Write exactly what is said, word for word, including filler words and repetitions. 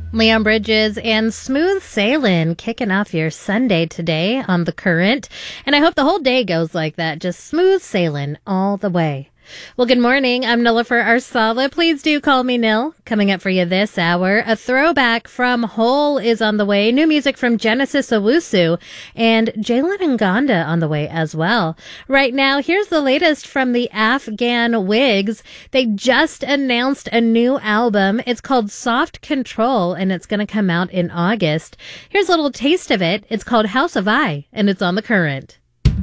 Leon Bridges and Smooth Sailing kicking off your Sunday today on The Current. And I hope the whole day goes like that, just smooth sailing all the way. Well, good morning. I'm Nilofer Arsala. Please do call me Nil. Coming up for you this hour, a throwback from Hole is on the way. New music from Genesis Owusu and Jalen Nganda on the way as well. Right now, here's the latest from the Afghan Wigs. They just announced a new album. It's called Soft Control, and it's going to come out in August. Here's a little taste of it. It's called House of I, and it's on The Current.